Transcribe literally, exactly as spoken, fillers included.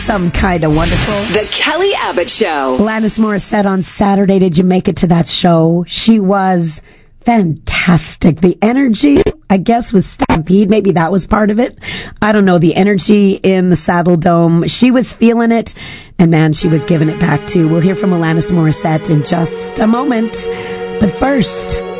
some kind of wonderful. The Kelly Abbott Show. Alanis Morissette on Saturday. Did you make it to that show? She was fantastic. The energy, I guess, was Stampede. Maybe that was part of it. I don't know. The energy in the Saddle Dome. She was feeling it. And man, she was giving it back too. We'll hear from Alanis Morissette in just a moment. But first,